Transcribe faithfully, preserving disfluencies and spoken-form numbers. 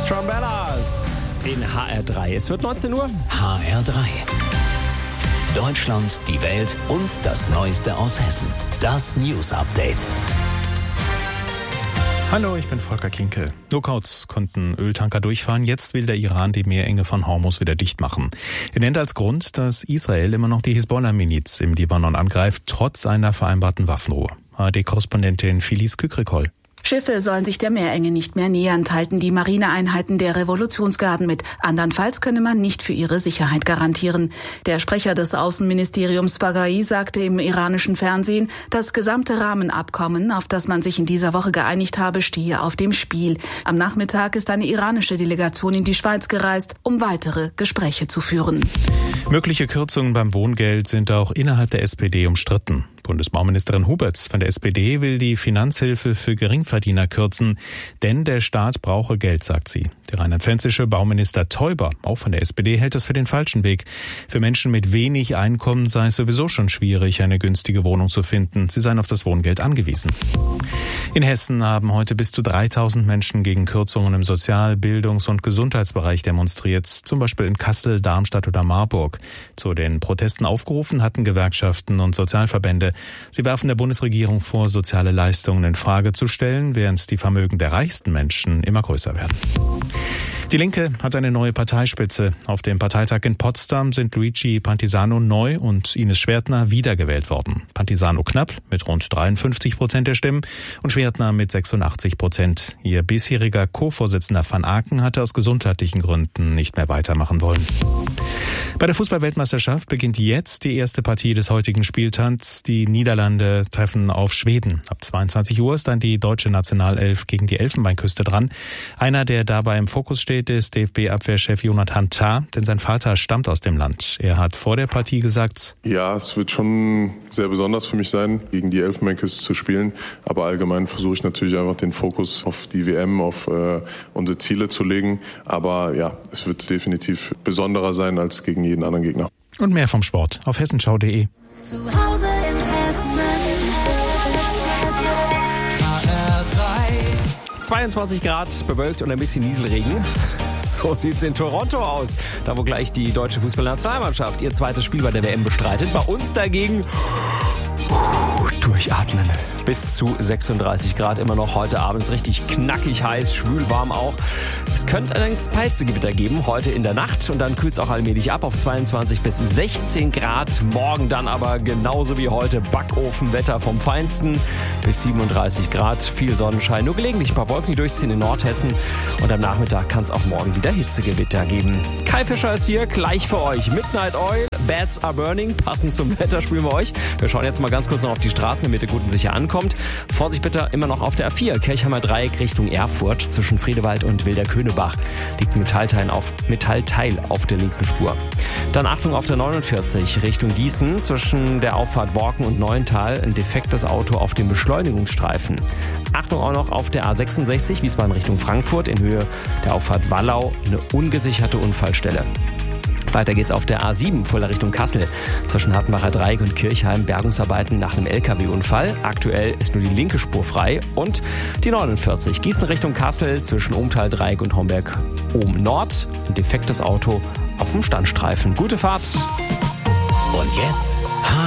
Strumbellas in H R drei. Es wird neunzehn Uhr. H R drei. Deutschland, die Welt und das Neueste aus Hessen. Das News Update. Hallo, ich bin Volker Kinkel. Lookouts konnten Öltanker durchfahren. Jetzt will der Iran die Meerenge von Hormuz wieder dicht machen. Er nennt als Grund, dass Israel immer noch die Hisbollah-Miliz im Libanon angreift, trotz einer vereinbarten Waffenruhe. A R D-Korrespondentin Filiz Kükrikol. Schiffe sollen sich der Meerenge nicht mehr nähern, teilten die Marineeinheiten der Revolutionsgarden mit. Andernfalls könne man nicht für ihre Sicherheit garantieren. Der Sprecher des Außenministeriums Baghai sagte im iranischen Fernsehen, das gesamte Rahmenabkommen, auf das man sich in dieser Woche geeinigt habe, stehe auf dem Spiel. Am Nachmittag ist eine iranische Delegation in die Schweiz gereist, um weitere Gespräche zu führen. Mögliche Kürzungen beim Wohngeld sind auch innerhalb der S P D umstritten. Bundesbauministerin Huberts von der S P D will die Finanzhilfe für Geringverdiener kürzen, denn der Staat brauche Geld, sagt sie. Der rheinland-pfälzische Bauminister Teuber, auch von der S P D, hält das für den falschen Weg. Für Menschen mit wenig Einkommen sei es sowieso schon schwierig, eine günstige Wohnung zu finden. Sie seien auf das Wohngeld angewiesen. In Hessen haben heute bis zu dreitausend Menschen gegen Kürzungen im Sozial-, Bildungs- und Gesundheitsbereich demonstriert, zum Beispiel in Kassel, Darmstadt oder Marburg. Zu den Protesten aufgerufen hatten Gewerkschaften und Sozialverbände. Sie werfen der Bundesregierung vor, soziale Leistungen in Frage zu stellen, während die Vermögen der reichsten Menschen immer größer werden. Die Linke hat eine neue Parteispitze. Auf dem Parteitag in Potsdam sind Luigi Pantisano neu und Ines Schwertner wiedergewählt worden. Pantisano knapp mit rund dreiundfünfzig Prozent der Stimmen und Schwertner mit sechsundachtzig Prozent. Ihr bisheriger Co-Vorsitzender Van Aken hatte aus gesundheitlichen Gründen nicht mehr weitermachen wollen. Bei der Fußball-Weltmeisterschaft beginnt jetzt die erste Partie des heutigen Spieltags. Die Niederlande treffen auf Schweden. Ab zweiundzwanzig Uhr ist dann die deutsche Nationalelf gegen die Elfenbeinküste dran. Einer, der dabei im Fokus steht, ist D F B-Abwehrchef Jonathan Tah, denn sein Vater stammt aus dem Land. Er hat vor der Partie gesagt: Ja, es wird schon sehr besonders für mich sein, gegen die Elfenbeinküste zu spielen. Aber allgemein versuche ich natürlich einfach den Fokus auf die W M, auf äh, unsere Ziele zu legen. Aber ja, es wird definitiv besonderer sein als gegen jeden anderen Gegner. Und mehr vom Sport auf hessenschau punkt de. Zu Hause in Hessen. H R drei. zweiundzwanzig Grad, bewölkt und ein bisschen Nieselregen. So sieht's in Toronto aus, da wo gleich die deutsche Fußballnationalmannschaft ihr zweites Spiel bei der W M bestreitet. Bei uns dagegen durchatmen. Bis zu sechsunddreißig Grad immer noch heute abends, richtig knackig heiß, schwül warm auch. Es könnte allerdings Peitzegewitter geben, heute in der Nacht, und dann kühlt es auch allmählich ab auf zweiundzwanzig bis sechzehn Grad. Morgen dann aber genauso wie heute Backofenwetter vom Feinsten, bis siebenunddreißig Grad, viel Sonnenschein, nur gelegentlich ein paar Wolken, die durchziehen in Nordhessen, und am Nachmittag kann es auch morgen wieder Hitzegewitter geben. Kai Fischer ist hier, gleich für euch. Midnight Oil, Bats Are Burning, passend zum Wetter spielen wir euch. Wir schauen jetzt mal ganz kurz noch auf die Straßen, damit ihr gut und sicher ankommt. Vorsicht bitte immer noch auf der A vier, Kirchheimer Dreieck Richtung Erfurt. Zwischen Friedewald und Wilderköhnebach liegt Metallteil auf, Metallteil auf der linken Spur. Dann Achtung auf der neunundvierzig Richtung Gießen. Zwischen der Auffahrt Borken und Neuental ein defektes Auto auf dem Beschleunigungsstreifen. Achtung auch noch auf der A sechsundsechzig Wiesbaden Richtung Frankfurt in Höhe der Auffahrt Wallau, eine ungesicherte Unfallstelle. Weiter geht's auf der A sieben, Fulda Richtung Kassel. Zwischen Hartenbacher Dreieck und Kirchheim Bergungsarbeiten nach einem L K W-Unfall. Aktuell ist nur die linke Spur frei. Und die neunundvierzig, Gießen Richtung Kassel, zwischen Ohmtal Dreieck und Homberg Ohm Nord. Ein defektes Auto auf dem Standstreifen. Gute Fahrt! Und jetzt